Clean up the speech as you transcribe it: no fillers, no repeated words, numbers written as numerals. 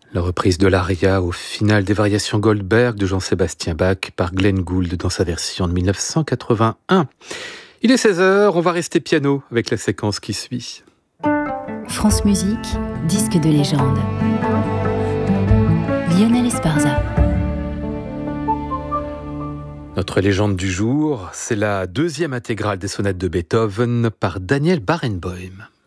La reprise de l'aria au final des variations Goldberg de Jean-Sébastien Bach par Glenn Gould dans sa version de 1981. Il est 16h, on va rester piano avec la séquence qui suit. France Musique, disque de légende. Lionel Esparza. Notre légende du jour, c'est la deuxième intégrale des sonates de Beethoven par Daniel Barenboim.